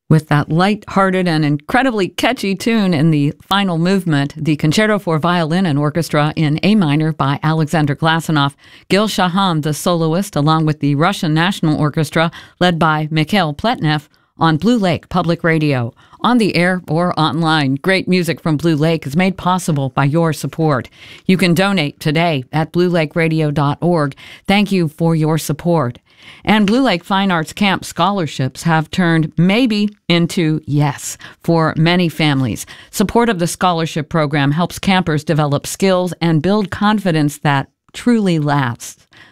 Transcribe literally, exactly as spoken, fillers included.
With that light-hearted and incredibly catchy tune in the final movement, the Concerto for Violin and Orchestra in A minor by Alexander Glassenoff, Gil Shaham, the soloist, along with the Russian National Orchestra, led by Mikhail Pletnev, on Blue Lake Public Radio. On the air or online, great music from Blue Lake is made possible by your support. You can donate today at blue lake radio dot org. Thank you for your support. And Blue Lake Fine Arts Camp scholarships have turned maybe into yes for many families. Support of the scholarship program helps campers develop skills and build confidence that truly lasts.